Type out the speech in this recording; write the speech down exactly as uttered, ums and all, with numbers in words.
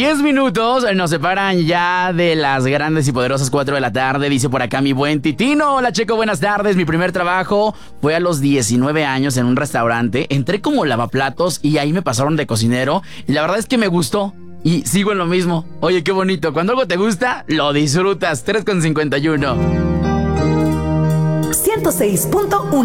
Diez minutos nos separan ya de las grandes y poderosas cuatro de la tarde. Dice por acá mi buen Titino. Hola, Checo, buenas tardes. Mi primer trabajo fue a los diecinueve años en un restaurante. Entré como lavaplatos y ahí me pasaron de cocinero. Y la verdad es que me gustó. Y sigo en lo mismo. Oye, qué bonito. Cuando algo te gusta, lo disfrutas. tres con cincuenta y uno. ciento seis punto uno